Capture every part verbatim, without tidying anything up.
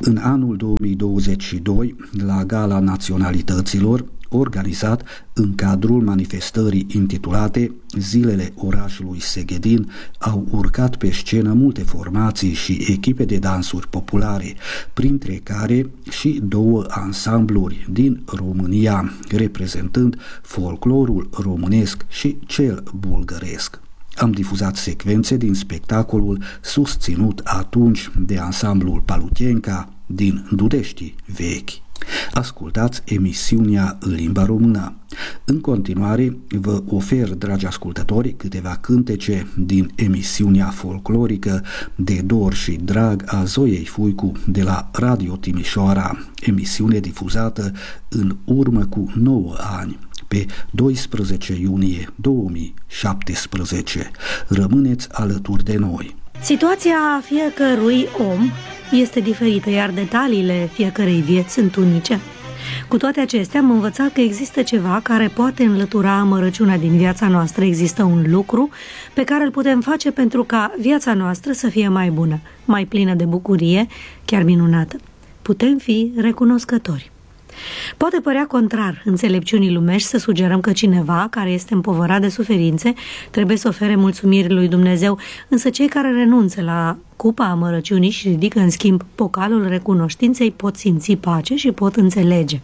În anul două mii douăzeci și doi, la Gala Naționalităților, organizat în cadrul manifestării intitulate Zilele orașului Seghedin, au urcat pe scenă multe formații și echipe de dansuri populare, printre care și două ansambluri din România, reprezentând folclorul românesc și cel bulgăresc. Am difuzat secvențe din spectacolul susținut atunci de ansamblul Palutienca din Dudești Vechi. Ascultați emisiunea în limba română. În continuare vă ofer, dragi ascultători, câteva cântece din emisiunea folclorică De dor și drag a Zoiei Fuicu de la Radio Timișoara, emisiune difuzată în urmă cu nouă ani, pe doisprezece iunie două mii șaptesprezece. Rămâneți alături de noi. Situația fiecărui om este diferită, iar detaliile fiecărei vieți sunt unice. Cu toate acestea, am învățat că există ceva care poate înlătura amărăciunea din viața noastră. Există un lucru pe care îl putem face pentru ca viața noastră să fie mai bună, mai plină de bucurie, chiar minunată. Putem fi recunoscători. Poate părea contrar înțelepciunii lumești să sugerăm că cineva care este împovărat de suferințe trebuie să ofere mulțumiri lui Dumnezeu, însă cei care renunță la cupa amărăciunii și ridică în schimb pocalul recunoștinței pot simți pace și pot înțelege.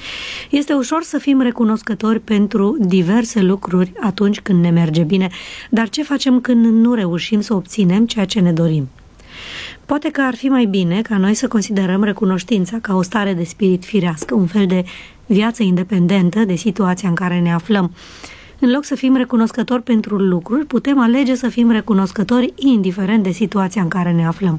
Este ușor să fim recunoscători pentru diverse lucruri atunci când ne merge bine, dar ce facem când nu reușim să obținem ceea ce ne dorim? Poate că ar fi mai bine ca noi să considerăm recunoștința ca o stare de spirit firească, un fel de viață independentă de situația în care ne aflăm. În loc să fim recunoscători pentru lucruri, putem alege să fim recunoscători indiferent de situația în care ne aflăm.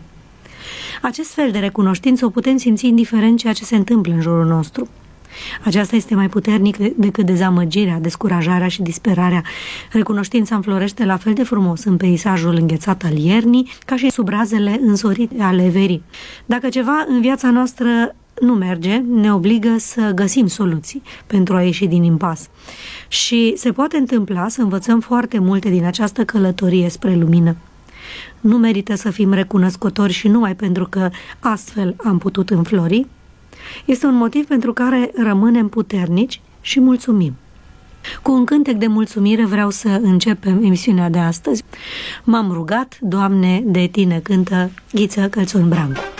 Acest fel de recunoștință o putem simți indiferent ceea ce se întâmplă în jurul nostru. Aceasta este mai puternic decât dezamăgirea, descurajarea și disperarea. Recunoștința înflorește la fel de frumos în peisajul înghețat al iernii, ca și sub razele însorite ale verii. Dacă ceva în viața noastră nu merge, ne obligă să găsim soluții pentru a ieși din impas. Și se poate întâmpla să învățăm foarte multe din această călătorie spre lumină. Nu merită să fim recunoscători și numai pentru că astfel am putut înflori. Este un motiv pentru care rămânem puternici și mulțumim. Cu un cântec de mulțumire vreau să începem emisiunea de astăzi. M-am rugat, Doamne, de Tine, cântă Ghiță Călțun Brancu.